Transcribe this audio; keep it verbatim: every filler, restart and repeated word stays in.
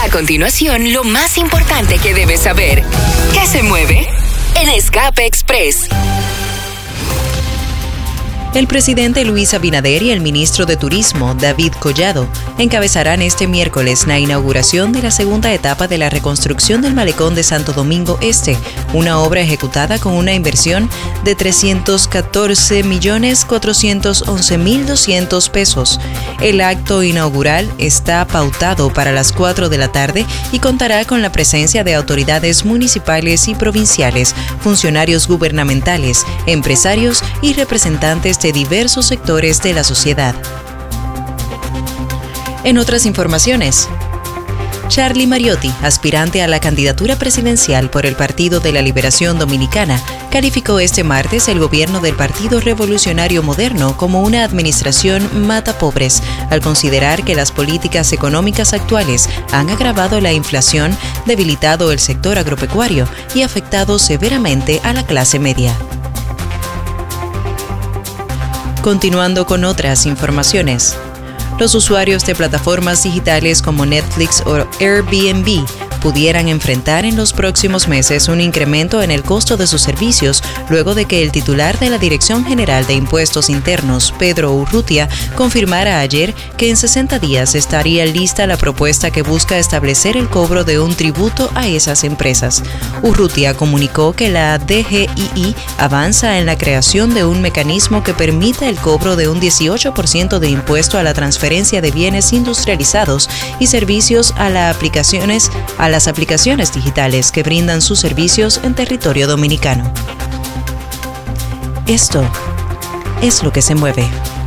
A continuación, lo más importante que debes saber. ¿Qué se mueve? En Escape Express. El presidente Luis Abinader y el ministro de Turismo, David Collado, encabezarán este miércoles la inauguración de la segunda etapa de la reconstrucción del malecón de Santo Domingo Este, una obra ejecutada con una inversión de trescientos catorce millones cuatrocientos once mil doscientos pesos. El acto inaugural está pautado para las cuatro de la tarde y contará con la presencia de autoridades municipales y provinciales, funcionarios gubernamentales, empresarios y representantes de diversos sectores de la sociedad. En otras informaciones, Charlie Mariotti, aspirante a la candidatura presidencial por el Partido de la Liberación Dominicana, calificó este martes el gobierno del Partido Revolucionario Moderno como una administración matapobres, al considerar que las políticas económicas actuales han agravado la inflación, debilitado el sector agropecuario y afectado severamente a la clase media. Continuando con otras informaciones, los usuarios de plataformas digitales como Netflix o Airbnb pudieran enfrentar en los próximos meses un incremento en el costo de sus servicios luego de que el titular de la Dirección General de Impuestos Internos, Pedro Urrutia, confirmara ayer que en sesenta días estaría lista la propuesta que busca establecer el cobro de un tributo a esas empresas. Urrutia comunicó que la D G I I avanza en la creación de un mecanismo que permita el cobro de un dieciocho por ciento de impuesto a la transferencia de bienes industrializados y servicios a las aplicaciones a las aplicaciones digitales que brindan sus servicios en territorio dominicano. Esto es lo que se mueve.